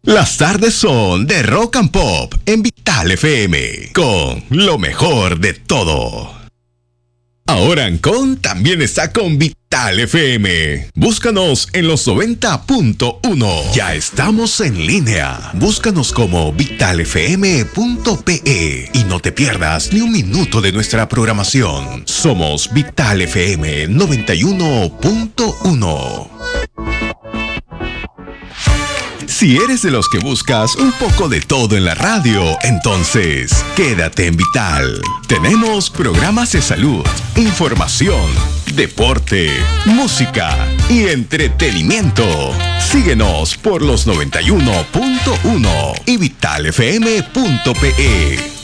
Las tardes son de Rock and Pop en Vital FM, con lo mejor de todo. Ahora Ancon también está con Vital FM. Búscanos en los 90.1. Ya estamos en línea. Búscanos como vitalfm.pe y no te pierdas ni un minuto de nuestra programación. Somos Vital FM 91.1. Si eres de los que buscas un poco de todo en la radio, entonces quédate en Vital. Tenemos programas de salud, información, deporte, música y entretenimiento. Síguenos por los 91.1 y vitalfm.pe.